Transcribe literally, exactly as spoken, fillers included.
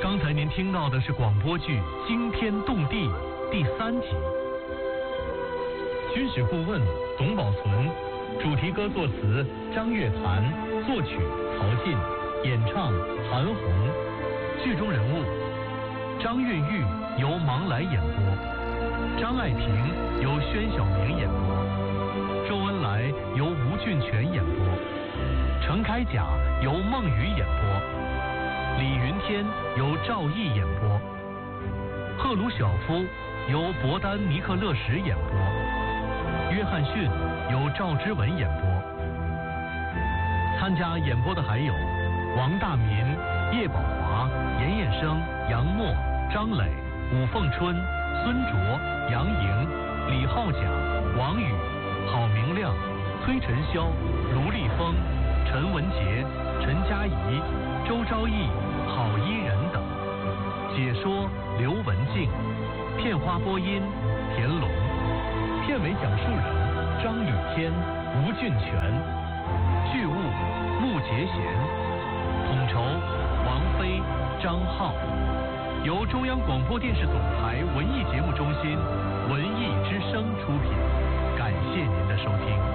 刚才您听到的是广播剧《惊天动地》第三集。军事顾问董宝存，主题歌作词张悦坛，作曲曹进，演唱韩红。剧中人物：张韵玉由芒来演播，张爱萍由宣晓明演播，周恩来由吴俊全演播，程开甲由孟雨演播，李云天由赵毅演播，赫鲁晓夫由伯丹尼克勒什演播，约翰逊由赵之文演播。参加演播的还有王大民、叶宝华、严彦生、杨默、张磊、武凤春、孙卓、杨莹、李浩甲、王宇、郝明亮、崔晨霄、卢立峰、陈文杰、陈佳怡、周昭义、郝依人等。解说刘文静，片花播音田龙，片尾讲述人张雨天、吴俊全，剧务穆杰贤，统筹王菲、张浩，由中央广播电视总台文艺节目中心文艺之声出品，感谢您的收听。